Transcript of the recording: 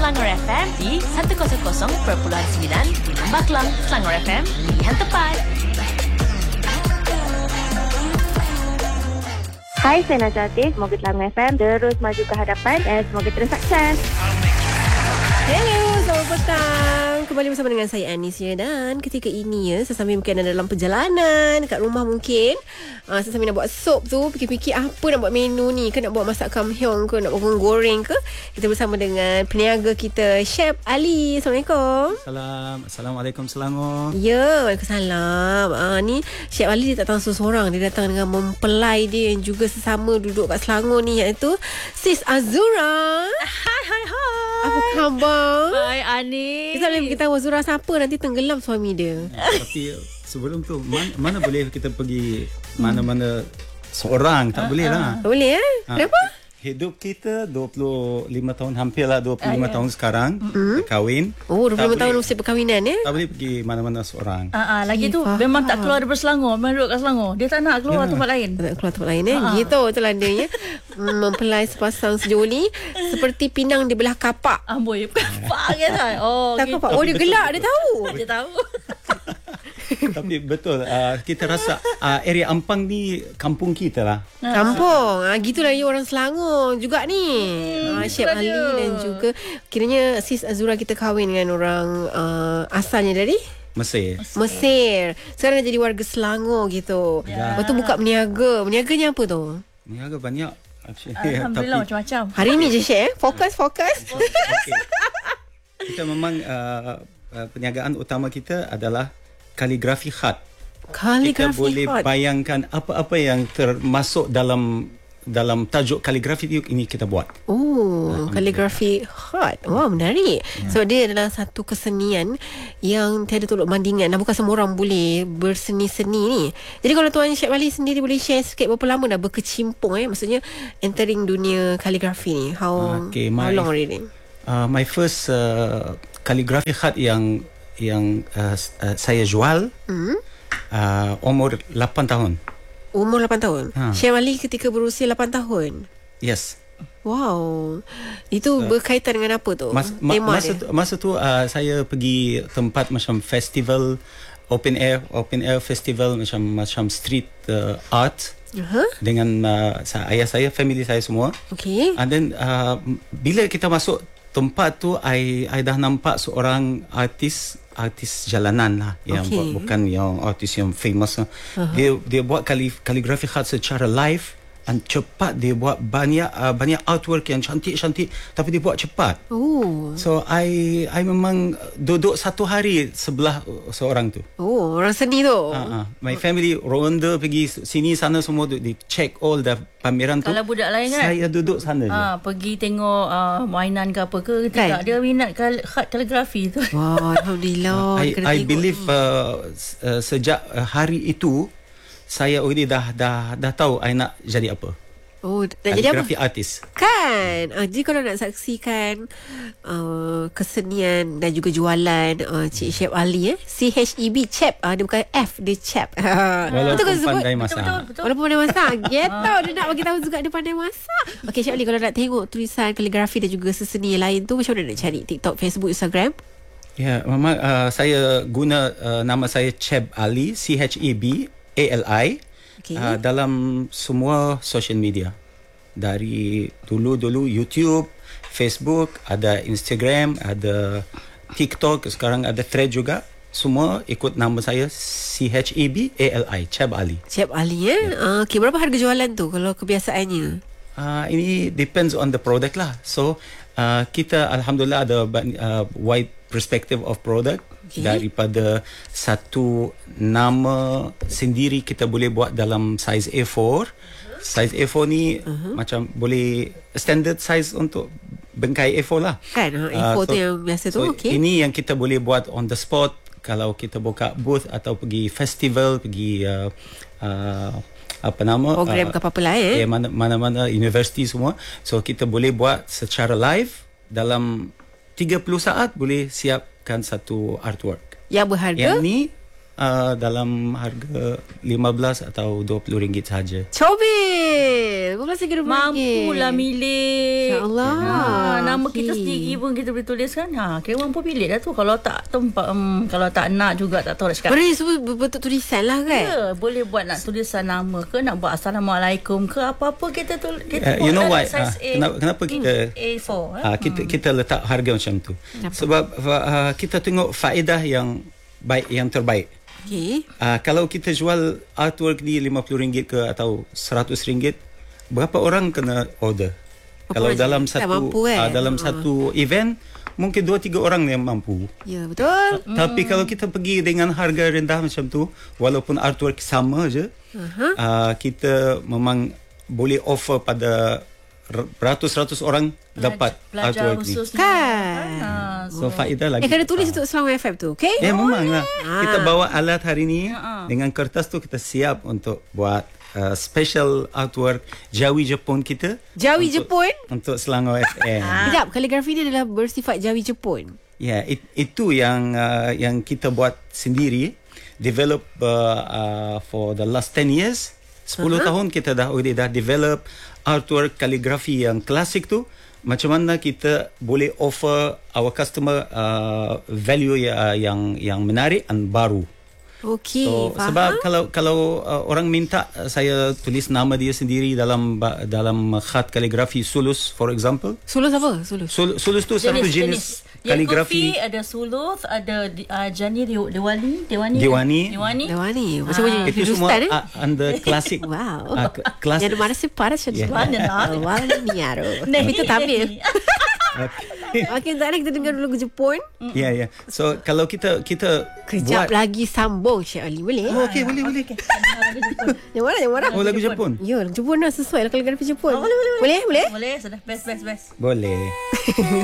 Selangor FM di 100.9 di Lembah Kelang. Selangor FM, pilihan tepat. Hai, saya Najati. Semoga Selangor FM terus maju ke hadapan dan semoga terus sukses. Hello, selamat petang. Kembali bersama dengan saya Anis ya. Dan ketika ini ya, sesambil mungkin anda dalam perjalanan kat rumah mungkin, sesambil nak buat sup tu, fikir-fikir apa nak buat menu ni, ke nak buat masak kamhyong ke, nak buat goreng ke. Kita bersama dengan peniaga kita, Chef Ali. Assalamualaikum. Assalamualaikum Selangor. Ya, Waalaikumsalam. Ni Chef Ali dia tak datang seorang, dia datang dengan mempelai dia yang juga sesama duduk kat Selangor ni, iaitu Sis Azura. Hai. Apa khabar? Hai Ani. Kita boleh beritahu Azura siapa, nanti tenggelam suami dia. Tapi sebelum tu mana boleh kita pergi mana-mana seorang, tak boleh lah. Tak boleh Kenapa? Hidup kita 25 tahun, hampirlah 25 tahun sekarang, kahwin. Oh, 25 Tak tahun boleh. usia perkahwinan ya? Tak boleh pergi mana-mana seorang. Lagi tu memang tak keluar daripada Selangor, memang duduk kat Selangor. Dia tak nak keluar tempat lain. Tak nak keluar tempat lain Gitu itulah dia ya. Mempelai sepasang sejoli seperti pinang di belah kapak. Amboi, kapak kan? Oh, Tak gitu. kapak. Oh, dia gelak, dia tahu. Dia tahu. Tapi betul, kita rasa area Ampang ni kampung kita lah. Kampung. Gitulah ya orang Selangor juga ni. Chef Ali dan juga kiranya Sis Azura kita kahwin dengan orang asalnya dari Mesir. Mesir. Sekarang dah jadi warga Selangor gitu. Lepas tu buka berniaga. Berniaganya apa tu? Niaga banyak. Actually, Alhamdulillah, tapi macam-macam. Hari ni je Chef. Fokus. okay. Kita memang perniagaan utama kita adalah kaligrafi khat. Kita boleh bayangkan apa-apa yang termasuk dalam tajuk kaligrafi ini kita buat. Oh, kaligrafi khat. Wah, menarik. So dia adalah satu kesenian yang tiada tolak bandingan. Dan bukan semua orang boleh berseni-seni ni. Jadi kalau Tuan Chef Ali sendiri boleh share sikit berapa lama dah berkecimpung maksudnya entering dunia kaligrafi ni. How long already? My first kaligrafi khat yang saya jual umur 8 tahun. Umur 8 tahun. Chef Ali ketika berusia 8 tahun. Yes. Wow. Itu berkaitan dengan apa tu? Masa tu saya pergi tempat macam festival open air festival macam street art dengan ayah saya, family saya semua. Okay. And then bila kita masuk tempat tu, I dah nampak seorang artis jalanan lah, yang bukan yang artis yang famous. Dia buat kaligrafi khat secara live dan cepat. Dia buat banyak artwork yang cantik-cantik, tapi dia buat cepat. So I memang duduk satu hari sebelah seorang tu. Orang seni tu. My family ronda pergi sini sana semua, di check all the pameran tu. Kalau budak lain kan, saya duduk sana je. Pergi tengok mainan ke apa ke, tidak dia minat khat kaligrafi tu. Wah, alhamdulillah. I believe sejak hari itu saya already dah tahu I nak jadi apa. Nak jadi apa? Kaligrafi artis. Kan? Jadi kalau nak saksikan kesenian dan juga jualan Cik Chef Ali CHEB, Chef. Dia bukan F, dia Chef. Walaupun pandai masak. Betul. Walaupun pandai masak. Dia nak bagi tahu juga dia pandai masak. Okey Chef Ali, kalau nak tengok tulisan kaligrafi dan juga seseni yang lain tu, macam mana nak cari? TikTok, Facebook, Instagram? Ya, memang saya guna nama saya Chef Ali, CHEB ALI, dalam semua social media. Dari dulu YouTube, Facebook, ada Instagram, ada TikTok, sekarang ada Thread juga. Semua ikut nama saya CHEB ALI, Chef Ali. Chef Ali Okey, berapa harga jualan tu kalau kebiasaannya? Ini depends on the product lah. So kita alhamdulillah ada wide perspective of product. Daripada satu nama sendiri kita boleh buat dalam size A4. Size A4 ni macam boleh standard size untuk bengkai A4 lah. Kan A4 tu yang biasa tu. Ini yang kita boleh buat on the spot. Kalau kita buka booth atau pergi festival, pergi program ke apa-apa lah mana-mana universiti semua. So kita boleh buat secara live. Dalam 30 saat boleh siapkan satu artwork. Yang berharga? Yang ni dalam harga 15 atau 20 ringgit saja. Comel. 15 ringgit. Mampulah milih. InsyaAllah. Nama kita sendiri pun kita boleh tulis kan. Kira mampu pilih dah tu. Kalau tak tempat, kalau tak nak juga tak tahu nak cakap. Boleh semua berbentuk tulisan lah kan? Ya, boleh buat nak tulisan nama ke, nak buat Assalamualaikum ke, apa-apa kita kita You know buat why? size A. Kenapa kita A4. kita letak harga macam tu? Sebab kita tengok faedah yang baik, yang terbaik. Okay. Kalau kita jual artwork ni RM50 ke atau RM100, berapa orang kena order? Kalau dalam satu event mungkin 2-3 orang yang mampu. Ya, betul. Tapi kalau kita pergi dengan harga rendah macam tu, walaupun artwork sama je, kita memang boleh offer pada ratus-ratus orang dapat artwork ni. Kan? So faedah lagi. Kena tulis untuk Selangor FM tu, okay? Ya, memanglah. Kita bawa alat hari ni dengan kertas tu, kita siap untuk buat special artwork Jawi Jepun kita. Jawi Jepun? Untuk Selangor FM. Sekejap, kaligrafi ni adalah bersifat Jawi Jepun. Ya, itu yang kita buat sendiri. Develop for the last 10 years. 10 tahun kita dah develop artwork kaligrafi yang klasik tu. Macam mana kita boleh offer our customer value yang menarik dan baru. Okey, So, sebab kalau orang minta saya tulis nama dia sendiri dalam khat kaligrafi sulus, for example. Sulus apa? Sulus tu satu jenis kaligrafi. Ada sulus, ada Jani Dewani. Macam mana? Itu semua under klasik. Wow. Klasik. Yang mana sih para cerita. Mana ni aro. Itu tampil. Okey, tak ada, kita dengar dulu ke Jepun. Ya. So kalau kita kejap buat lagi sambung Syed Ali, boleh? okey, boleh. Yang mana? Oh, lagu Jepun. Ya, Jepun dah sesuai lah kaligrafi Jepun. Boleh. Boleh? Boleh, sudah best. Boleh.